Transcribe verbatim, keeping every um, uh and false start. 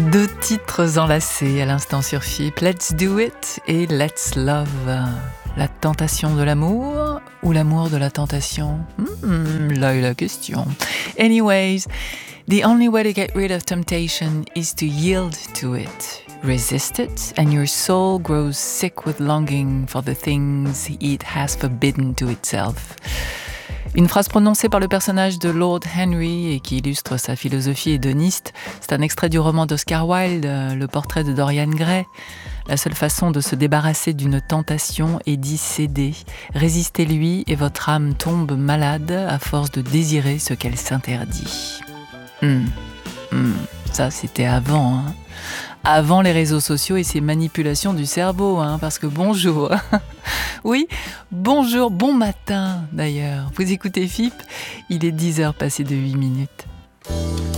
Deux titres enlacés à l'instant sur F I P, Let's Do It et Let's Love. La tentation de l'amour ou l'amour de la tentation? hmm, Là est la question. Anyways, the only way to get rid of temptation is to yield to it. Resist it, and your soul grows sick with longing for the things it has forbidden to itself. Une phrase prononcée par le personnage de Lord Henry et qui illustre sa philosophie hédoniste, c'est un extrait du roman d'Oscar Wilde, Le portrait de Dorian Gray. La seule façon de se débarrasser d'une tentation est d'y céder. Résistez-lui et votre âme tombe malade à force de désirer ce qu'elle s'interdit. Hum, hum, ça c'était avant, hein. Avant les réseaux sociaux et ces manipulations du cerveau, hein, parce que bonjour. Oui, bonjour, bon matin d'ailleurs. Vous écoutez F I P, il est dix heures passées de huit minutes.